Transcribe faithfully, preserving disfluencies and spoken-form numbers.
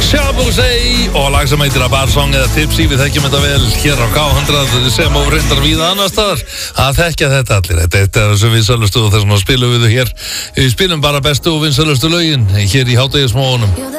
Shabusey og lag sem heitir A Bad Song eða Tipsy, við þekkjum þetta vel hér á K hundrað sem og reyndar víða annar staðar. Það þekkja þetta allir, þetta er þessu vinsælustu og þess vegna spilum við þau hér. Við spilum bara bestu og vinsælustu lögin hér í hádegismóðunum.